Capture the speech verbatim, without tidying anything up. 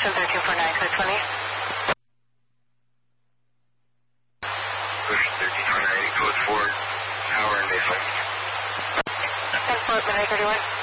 Ocean thirteen four nine, code twenty. Ocean thirteen four nine, code four, power and baseline. ten four, midnight thirty-one.